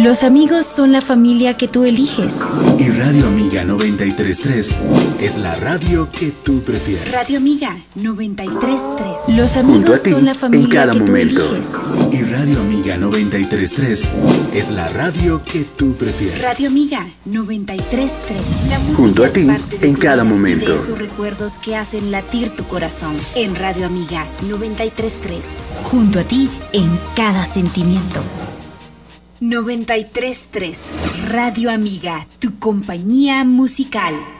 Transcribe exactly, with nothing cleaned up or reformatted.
Los amigos son la familia que tú eliges. Y Radio Amiga noventa y tres punto tres es la radio que tú prefieres. Radio Amiga noventa y tres punto tres. Los amigos son la familia en cada que momento. tú eliges. Y Radio Amiga noventa y tres punto tres es la radio que tú prefieres. Radio Amiga noventa y tres punto tres. La música Junto a ti, es parte de en tu cada vida, momento. de esos recuerdos que hacen latir tu corazón. En Radio Amiga noventa y tres punto tres. Junto a ti, en cada sentimiento. noventa y tres punto tres. Radio Amiga, tu compañía musical.